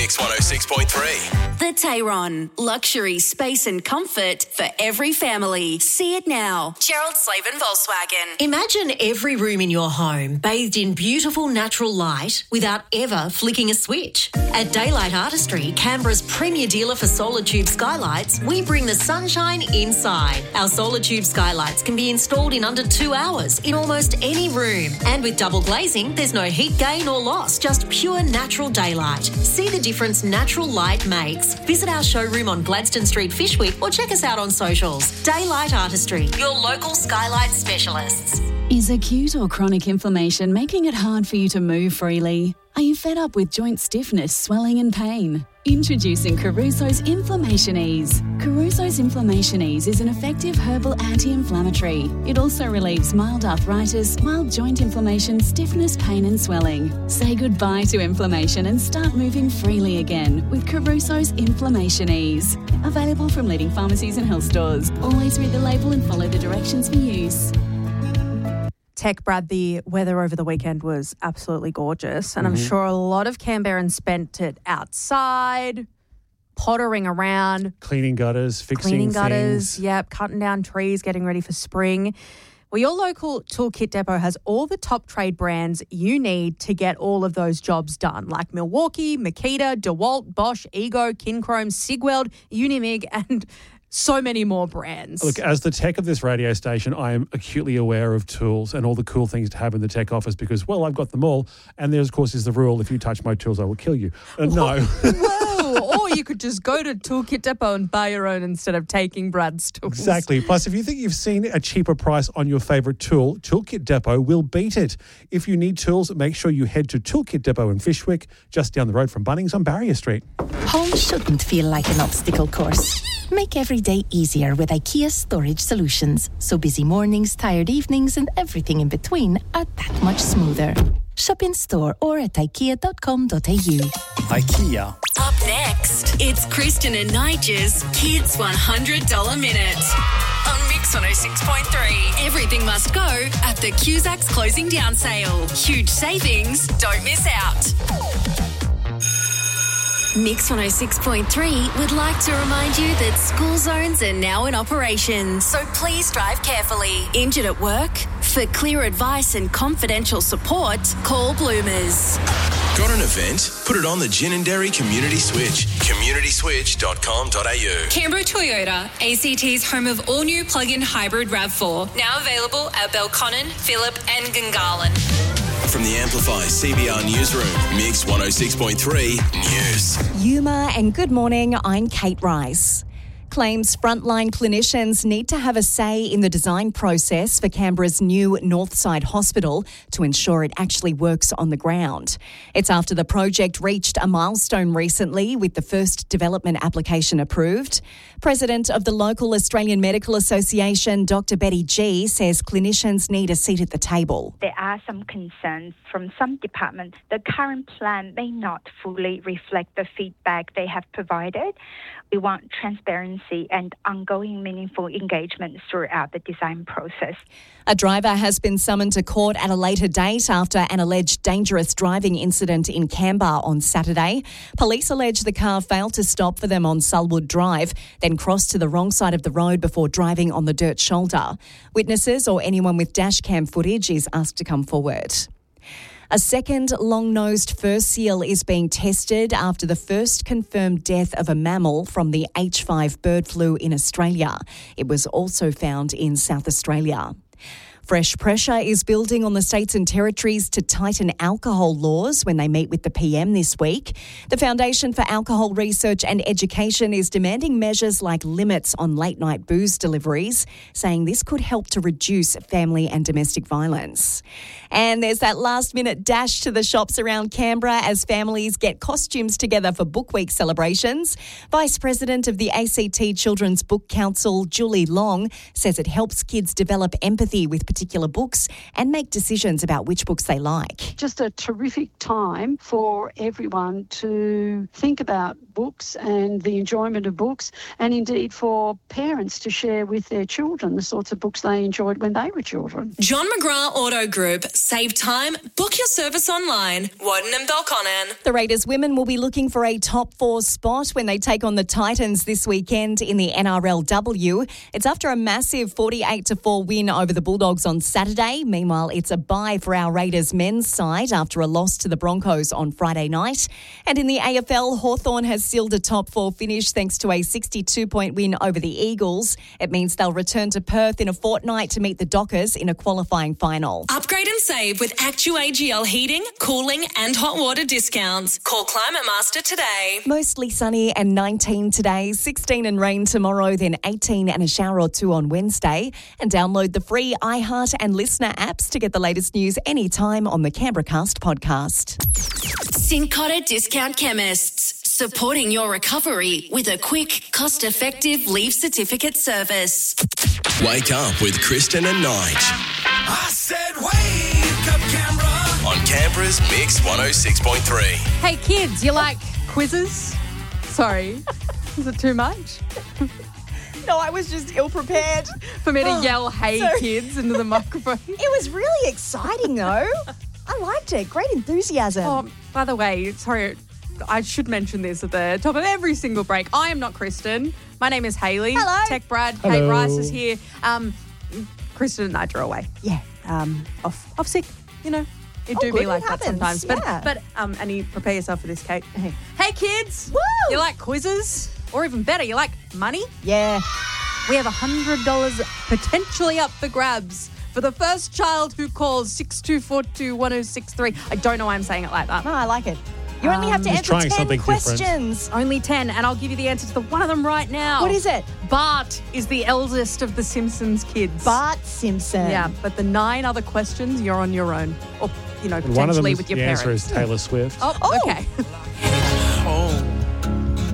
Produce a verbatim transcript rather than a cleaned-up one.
Mix one oh six point three. The Tayron. Luxury, space and comfort for every family. See it now. Gerald Slavin Volkswagen. Imagine every room in your home bathed in beautiful natural light without ever flicking a switch. At Daylight Artistry, Canberra's premier dealer for solar tube skylights, we bring the sunshine inside. Our solar tube skylights can be installed in under two hours in almost any room. And with double glazing, there's no heat gain or loss, just pure natural daylight. See the difference natural light makes. Visit our showroom on Gladstone Street, Fishwick, or check us out on socials. Daylight Artistry, your local skylight specialists. Is acute or chronic inflammation making it hard for you to move freely? Are you fed up with joint stiffness, swelling and pain? Introducing Caruso's Inflammation Ease. Caruso's Inflammation Ease is an effective herbal anti-inflammatory. It also relieves mild arthritis, mild joint inflammation, stiffness, pain and swelling. Say goodbye to inflammation and start moving freely again with Caruso's Inflammation Ease. Available from leading pharmacies and health stores. Always read the label and follow the directions for use. Tech, Brad, the weather over the weekend was absolutely gorgeous, and mm-hmm. I'm sure a lot of Canberrans spent it outside, pottering around. Cleaning gutters, fixing Cleaning gutters, things. yep, cutting down trees, getting ready for spring. Well, your local Toolkit Depot has all the top trade brands you need to get all of those jobs done, like Milwaukee, Makita, DeWalt, Bosch, Ego, Kinchrome, Sigweld, Unimig, and so many more brands. Look, as the tech of this radio station, I am acutely aware of tools and all the cool things to have in the tech office because, well, I've got them all. And there, of course, is the rule, if you touch my tools, I will kill you. Uh, no. Whoa. Or you could just go to Toolkit Depot and buy your own instead of taking Brad's tools. Exactly. Plus, if you think you've seen a cheaper price on your favourite tool, Toolkit Depot will beat it. If you need tools, make sure you head to Toolkit Depot in Fishwick, just down the road from Bunnings on Barrier Street. Home shouldn't feel like an obstacle course. Make every day easier with IKEA Storage Solutions, so busy mornings, tired evenings and everything in between are that much smoother. Shop in store or at ikea dot com dot a u. IKEA. Up next, it's Kristen and Nigel's Kids one hundred dollars Minute. On Mix one oh six point three. Everything must go at the Cusack's closing down sale. Huge savings. Don't miss out. Mix one oh six point three would like to remind you that school zones are now in operation, so please drive carefully. Injured at work? For clear advice and confidential support, call Bloomers. Got an event? Put it on the Gin and Dairy Community Switch. community switch dot com dot a u. Canberra Toyota, A C T's home of all-new plug-in hybrid RAV four. Now available at Belconnen, Phillip and Gungahlin. From the Amplify C B R Newsroom, Mix one oh six point three News. Yuma, and good morning, I'm Kate Rice. Claims frontline clinicians need to have a say in the design process for Canberra's new Northside Hospital to ensure it actually works on the ground. It's after the project reached a milestone recently with the first development application approved. President of the local Australian Medical Association, Doctor Betty G, says clinicians need a seat at the table. There are some concerns from some departments. The current plan may not fully reflect the feedback they have provided. We want transparency and ongoing meaningful engagement throughout the design process. A driver has been summoned to court at a later date after an alleged dangerous driving incident in Canberra on Saturday. Police allege the car failed to stop for them on Sulwood Drive, then crossed to the wrong side of the road before driving on the dirt shoulder. Witnesses or anyone with dash cam footage is asked to come forward. A second long-nosed fur seal is being tested after the first confirmed death of a mammal from the H five bird flu in Australia. It was also found in South Australia. Fresh pressure is building on the states and territories to tighten alcohol laws when they meet with the P M this week. The Foundation for Alcohol Research and Education is demanding measures like limits on late-night booze deliveries, saying this could help to reduce family and domestic violence. And there's that last-minute dash to the shops around Canberra as families get costumes together for Book Week celebrations. Vice President of the A C T Children's Book Council, Julie Long, says it helps kids develop empathy with particular books and make decisions about which books they like. Just a terrific time for everyone to think about books and the enjoyment of books, and indeed for parents to share with their children the sorts of books they enjoyed when they were children. John McGrath Auto Group. Save time. Book your service online. Warden and Belconnen. The Raiders women will be looking for a top four spot when they take on the Titans this weekend in the N R L W. It's after a massive forty-eight to four win over the Bulldogs on Saturday. Meanwhile, it's a bye for our Raiders men's side after a loss to the Broncos on Friday night. And in the A F L, Hawthorn has sealed a top four finish thanks to a sixty-two point win over the Eagles. It means they'll return to Perth in a fortnight to meet the Dockers in a qualifying final. Upgrade and save with Actu A G L heating, cooling and hot water discounts. Call Climate Master today. Mostly sunny and nineteen today, sixteen and rain tomorrow, then eighteen and a shower or two on Wednesday. And download the free iHeart and Listener apps to get the latest news anytime on the Canberra Cast podcast. Cincotta Discount Chemists. Supporting your recovery with a quick, cost-effective leave certificate service. Wake up with Kristen and Nige. I said wake up, Canberra. On Canberra's Mix one oh six point three. Hey, kids, you like quizzes? Sorry. Is it too much? No, I was just ill-prepared. For me to Oh, yell, hey, sorry. kids, into the microphone. It was really exciting, though. I liked it. Great enthusiasm. Oh, by the way, sorry, I should mention this at the top of every single break. I am not Kristen. My name is Hayley. Hello. Tech Brad. Hello. Kate Rice is here. Um, Kristen and I are away. Yeah. Um, off, off sick, you know. It Oh, do be good, like it that happens, sometimes. But, yeah. but um, Annie, prepare yourself for this, Kate. Okay. Hey, kids. Woo! You like quizzes? Or even better, you like money? Yeah. We have one hundred dollars potentially up for grabs for the first child who calls six two four two, one oh six three. I don't know why I'm saying it like that. No, I like it. You only have to Um, He's answer trying ten something different. questions. Only ten, and I'll give you the answer to the one of them right now. What is it? Bart is the eldest of the Simpsons kids. Bart Simpson. Yeah, but the nine other questions, you're on your own. Or, you know, And one of them potentially is, with your the parents. answer is Taylor Swift. Oh, Oh. okay.